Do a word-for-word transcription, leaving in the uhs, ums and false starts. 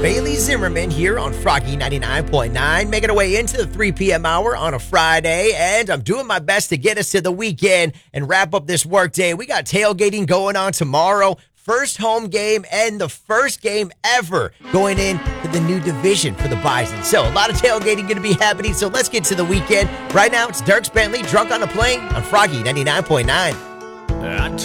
Bailey Zimmerman here on Froggy ninety-nine point nine, making our way into the three p.m. hour on a Friday, and I'm doing my best to get us to the weekend and wrap up this workday. We got tailgating going on tomorrow. First home game and the first game ever going into the new division for the Bison. So a lot of tailgating going to be happening, so let's get to the weekend. Right now, it's Dierks Bentley, Drunk on a Plane on Froggy ninety-nine point nine.